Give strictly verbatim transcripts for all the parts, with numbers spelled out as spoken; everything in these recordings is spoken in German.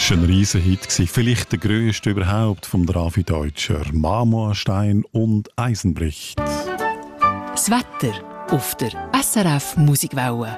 war ein Riesenhit, vielleicht der grösste überhaupt vom Dravi Deutscher. Marmorstein und Eisen bricht. Das Wetter auf der S R F Musikwelle.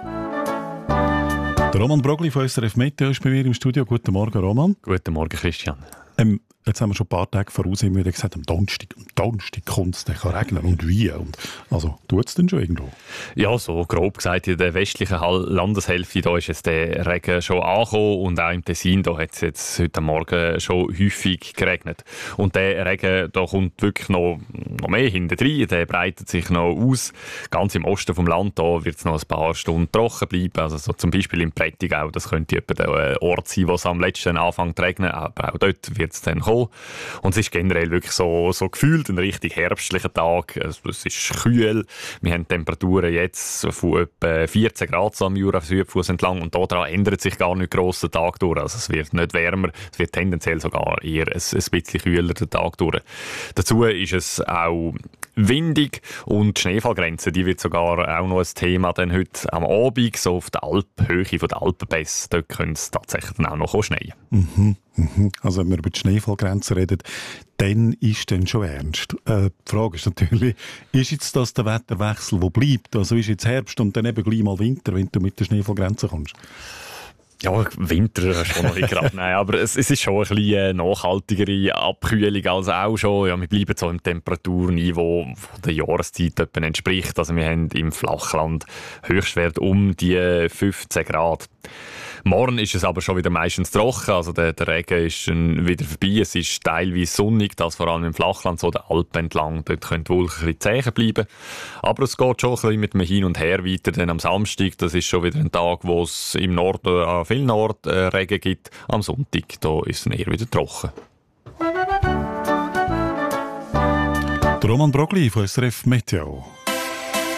Der Roman Brogli von S R F Meteo ist bei mir im Studio. Guten Morgen, Roman. Guten Morgen, Christian. Ähm, jetzt haben wir schon ein paar Tage voraus immer wieder gesagt, am Donnerstag, am Donnerstag kommt es, kann regnen und wie. Und, also, tut es denn schon irgendwo? Ja, so grob gesagt, in der westlichen Landeshälfte da ist jetzt der Regen schon angekommen und auch im Tessin da hat es jetzt heute Morgen schon häufig geregnet. Und der Regen da kommt wirklich noch, noch mehr hintendrein, der breitet sich noch aus. Ganz im Osten vom Land da wird es noch ein paar Stunden trocken bleiben, also so zum Beispiel im Prättigau, das könnte etwa der Ort sein, wo es am letzten anfängt zu regnen, aber auch dort wird es dann kommen. Und es ist generell wirklich so, so gefühlt ein richtig herbstlicher Tag. Es ist kühl. Wir haben Temperaturen jetzt von etwa vierzehn Grad am Jura-Südfuss entlang und daran ändert sich gar nicht gross der Tag durch. Also es wird nicht wärmer, es wird tendenziell sogar eher ein, ein bisschen kühler der Tag durch. Dazu ist es auch windig und die Schneefallgrenze, die wird sogar auch noch ein Thema dann heute am Abend, so auf der Alphöhe von der Alpenpässe. Dort könnte es tatsächlich dann auch noch schneien. Mhm, mhm. Also wenn wir über die Schneefallgrenze reden, dann ist dann schon ernst. Äh, die Frage ist natürlich, ist jetzt das der Wetterwechsel, der bleibt? Also ist jetzt Herbst und dann eben gleich mal Winter, wenn du mit der Schneefallgrenze kommst? Ja, Winter schon noch nicht gerade, nein, aber es, es ist schon ein bisschen eine nachhaltigere Abkühlung als auch schon. Ja, wir bleiben so im Temperaturniveau, das der Jahreszeit etwa entspricht. Also wir haben im Flachland Höchstwert um die fünfzehn Grad. Morgen ist es aber schon wieder meistens trocken, also der, der Regen ist wieder vorbei. Es ist teilweise sonnig, das vor allem im Flachland, so der Alpen entlang. Dort können die Wolken ein bisschen zäher bleiben. Aber es geht schon ein bisschen mit dem Hin und Her weiter. Denn am Samstag, das ist schon wieder ein Tag, wo es im Norden, an vielen Orten äh, Regen gibt. Am Sonntag, da ist es eher wieder trocken. Der Roman Brogli von S R F Meteo.